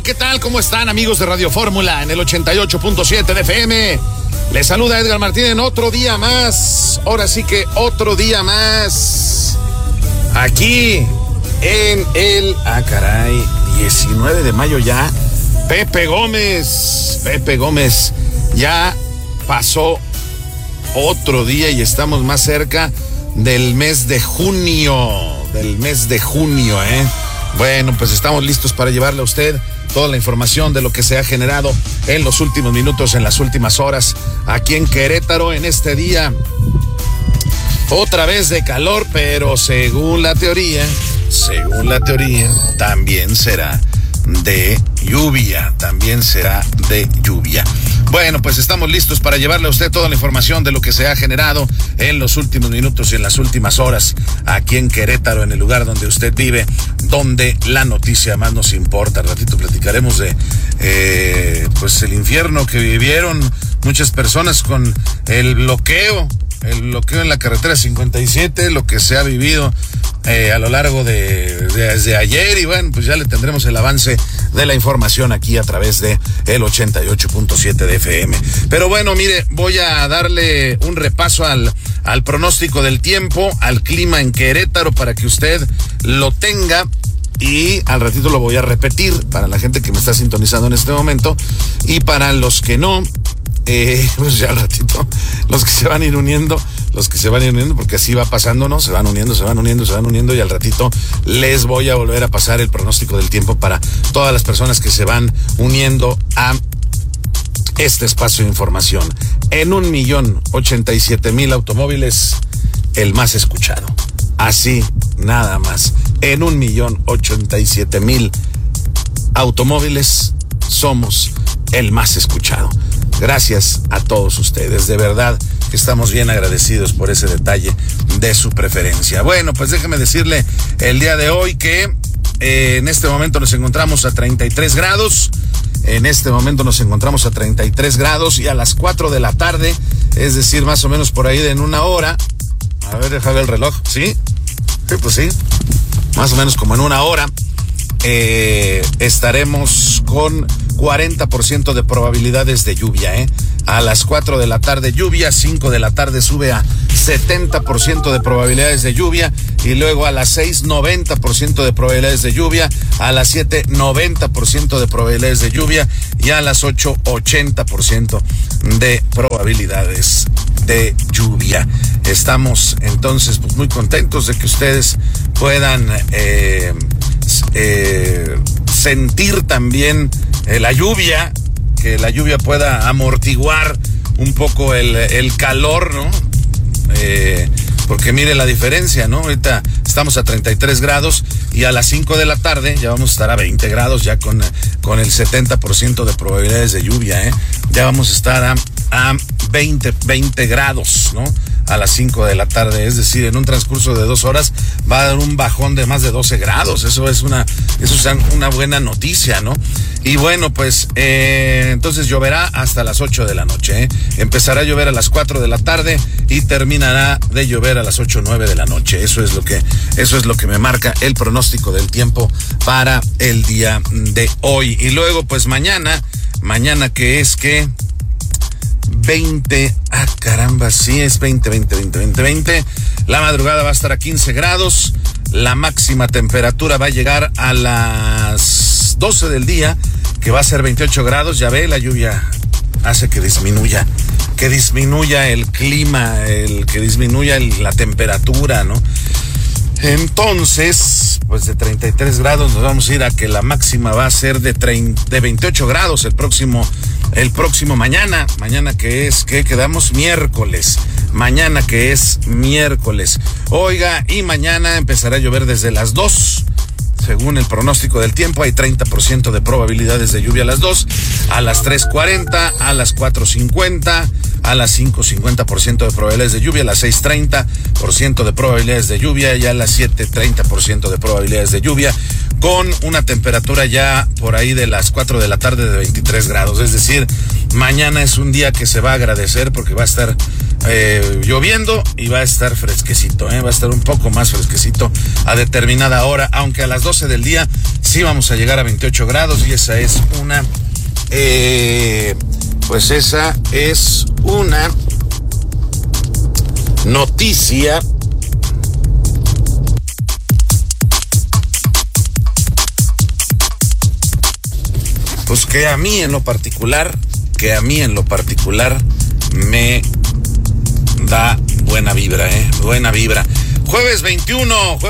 ¿qué tal? ¿Cómo están, amigos de Radio Fórmula en el 88.7 de FM? Les saluda Edgar Martínez en otro día más. Ahora sí que otro día más. Aquí en el... 19 de mayo ya. Pepe Gómez ya pasó otro día y estamos más cerca del mes de junio. Bueno, pues estamos listos para llevarle a usted toda la información de lo que se ha generado en los últimos minutos, en las últimas horas, aquí en Querétaro, en este día otra vez de calor, pero según la teoría, también será de lluvia, Bueno, pues estamos listos para llevarle a usted toda la información de lo que se ha generado en los últimos minutos y en las últimas horas aquí en Querétaro, en el lugar donde usted vive, donde la noticia más nos importa. Al ratito platicaremos de pues el infierno que vivieron muchas personas con el bloqueo en la carretera 57, lo que se ha vivido a lo largo desde ayer, y bueno, pues ya le tendremos el avance de la información aquí a través de el 88.7 de FM. Pero bueno, mire, voy a darle un repaso al pronóstico del tiempo, al clima en Querétaro, para que usted lo tenga. Y al ratito lo voy a repetir para la gente que me está sintonizando en este momento, y para los que no, pues ya al ratito, los que se van a ir uniendo, porque así va pasando, ¿no? Se van uniendo, y al ratito les voy a volver a pasar el pronóstico del tiempo para todas las personas que se van uniendo a este espacio de información. En 1,087,000 automóviles, el más escuchado. Así, nada más. En 1,087,000 automóviles somos el más escuchado. Gracias a todos ustedes, de verdad que estamos bien agradecidos por ese detalle de su preferencia. Bueno, pues déjeme decirle el día de hoy que en este momento nos encontramos a 33 grados. Y a las 4 de la tarde, es decir, más o menos por ahí de en una hora. A ver, déjame ver el reloj. ¿Sí? Sí, pues sí. Más o menos como en una hora. Estaremos con 40% de probabilidades de lluvia, A las 4 de la tarde lluvia, 5 de la tarde sube a 70% de probabilidades de lluvia, y luego a las 6, 90% de probabilidades de lluvia, a las 7, 90% de probabilidades de lluvia, y a las 8, 80% de probabilidades de lluvia. Estamos entonces pues muy contentos de que ustedes puedan sentir también la lluvia, que la lluvia pueda amortiguar un poco el calor, ¿no? Porque mire la diferencia, ¿no? Ahorita estamos a 33 grados y a las 5 de la tarde ya vamos a estar a 20 grados, ya con el 70% de probabilidades de lluvia, Ya vamos a estar a 20 grados, ¿no? A las 5 de la tarde, es decir, en un transcurso de 2 horas va a dar un bajón de más de 12 grados. Eso es una buena noticia, ¿no? Y bueno, pues entonces lloverá hasta las 8 de la noche, Empezará a llover a las 4 de la tarde y terminará de llover a las 8 o 9 de la noche. Eso es lo que me marca el pronóstico del tiempo para el día de hoy. Y luego, pues mañana que es que 20, sí, es 20. La madrugada va a estar a 15 grados. La máxima temperatura va a llegar a las 12 del día, que va a ser 28 grados. Ya ve, la lluvia hace que disminuya el clima, que disminuya la temperatura, ¿no? Entonces, pues de 33 grados nos vamos a ir a que la máxima va a ser de 28 grados el próximo mañana que es, que quedamos miércoles. Oiga, y mañana empezará a llover desde las 2. Según el pronóstico del tiempo, hay 30% de probabilidades de lluvia a las 2, a las 3:40, a las 4:50, a las 5:50% de probabilidades de lluvia, a las 6:30% de probabilidades de lluvia, y a las 7:30% de probabilidades de lluvia, con una temperatura ya por ahí de las 4 de la tarde de 23 grados. Es decir, mañana es un día que se va a agradecer porque va a estar lloviendo y va a estar fresquecito, va a estar un poco más fresquecito a determinada hora, aunque a las 12 del día sí vamos a llegar a 28 grados y esa es una noticia pues que a mí en lo particular me da buena vibra, buena vibra. Jueves 21,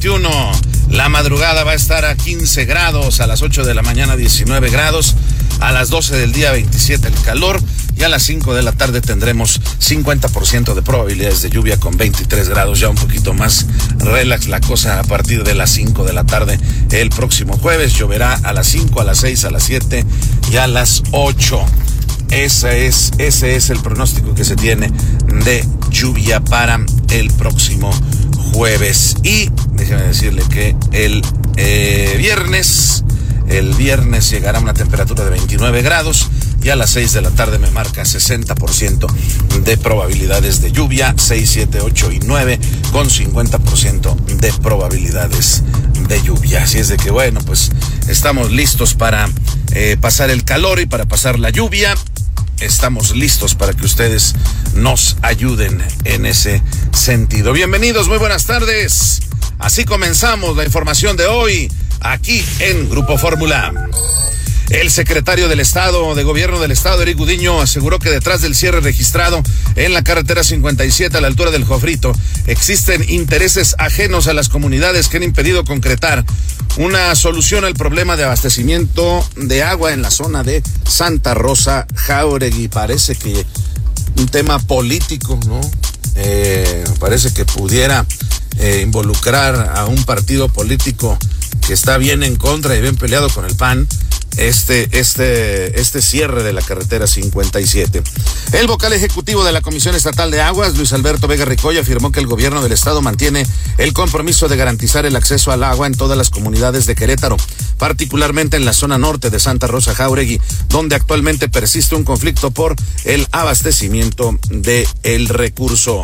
la madrugada va a estar a 15 grados, a las 8 de la mañana 19 grados, a las 12 del día 27 el calor y a las 5 de la tarde tendremos 50% de probabilidades de lluvia con 23 grados, ya un poquito más relax la cosa a partir de las 5 de la tarde el próximo jueves. Lloverá a las 5, a las 6, a las 7 y a las 8. Ese es el pronóstico que se tiene de lluvia para el próximo jueves. Y déjeme decirle que el viernes llegará a una temperatura de 29 grados y a las 6 de la tarde me marca 60% de probabilidades de lluvia, 6, 7, 8 y 9 con 50% de probabilidades de lluvia. Así es de que bueno, pues estamos listos para pasar el calor y para pasar la lluvia. Estamos listos para que ustedes nos ayuden en ese sentido. Bienvenidos, muy buenas tardes. Así comenzamos la información de hoy aquí en Grupo Fórmula. El secretario del Estado, de Gobierno del Estado, Eric Gudiño, aseguró que detrás del cierre registrado en la carretera 57 a la altura del Jofrito existen intereses ajenos a las comunidades que han impedido concretar una solución al problema de abastecimiento de agua en la zona de Santa Rosa, Jáuregui. Parece que un tema político, ¿no? Parece que pudiera involucrar a un partido político que está bien en contra y bien peleado con el PAN. Este cierre de la carretera 57. El vocal ejecutivo de la Comisión Estatal de Aguas, Luis Alberto Vega Ricoy, afirmó que el gobierno del estado mantiene el compromiso de garantizar el acceso al agua en todas las comunidades de Querétaro, particularmente en la zona norte de Santa Rosa Jáuregui, donde actualmente persiste un conflicto por el abastecimiento del recurso.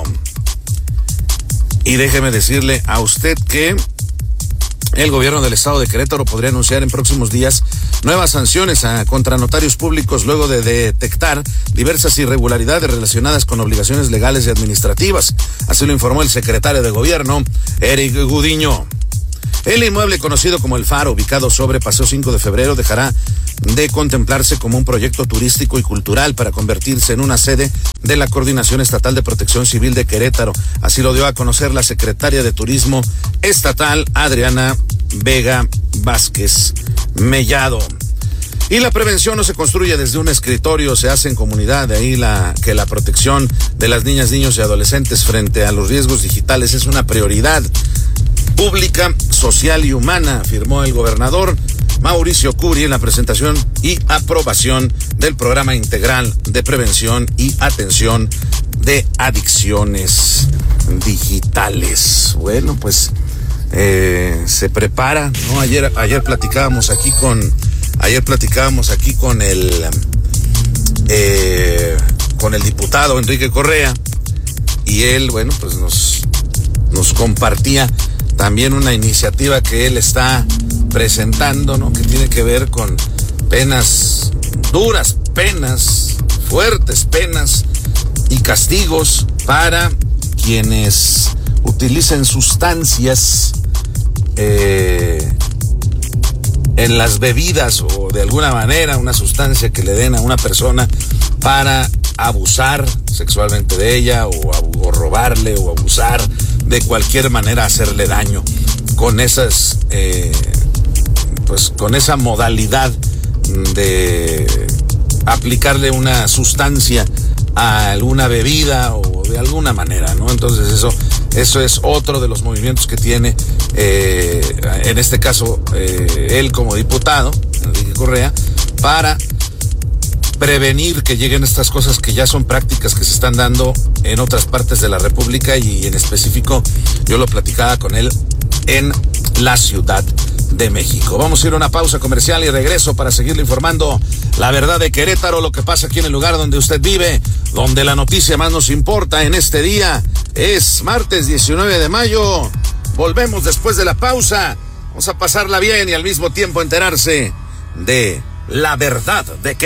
Y déjeme decirle a usted que el gobierno del estado de Querétaro podría anunciar en próximos días nuevas sanciones contra notarios públicos luego de detectar diversas irregularidades relacionadas con obligaciones legales y administrativas. Así lo informó el secretario de Gobierno, Eric Gudiño. El inmueble conocido como El Faro, ubicado sobre Paseo 5 de Febrero, dejará de contemplarse como un proyecto turístico y cultural para convertirse en una sede de la Coordinación Estatal de Protección Civil de Querétaro. Así lo dio a conocer la secretaria de Turismo Estatal, Adriana Vega Vázquez Mellado. Y la prevención no se construye desde un escritorio, se hace en comunidad. De ahí que la protección de las niñas, niños y adolescentes frente a los riesgos digitales es una prioridad pública, social y humana, afirmó el gobernador Mauricio Curi en la presentación y aprobación del Programa Integral de Prevención y Atención de Adicciones Digitales. Bueno, pues se prepara, ¿no? Ayer platicábamos aquí con el diputado Enrique Correa y él, bueno, pues nos compartía también una iniciativa que él está presentando, ¿no? Que tiene que ver con penas duras, penas fuertes, penas y castigos para quienes utilicen sustancias en las bebidas o de alguna manera una sustancia que le den a una persona para abusar sexualmente de ella o robarle o abusar de cualquier manera, hacerle daño con esas con esa modalidad de aplicarle una sustancia a alguna bebida o de alguna manera, ¿no? Entonces eso es otro de los movimientos que tiene en este caso él como diputado, Enrique Correa, para prevenir que lleguen estas cosas que ya son prácticas que se están dando en otras partes de la República y en específico yo lo platicaba con él en la Ciudad de México. Vamos a ir a una pausa comercial y regreso para seguirle informando la verdad de Querétaro, lo que pasa aquí en el lugar donde usted vive, donde la noticia más nos importa en este día. Es martes 19 de mayo. Volvemos después de la pausa. Vamos a pasarla bien y al mismo tiempo enterarse de la verdad de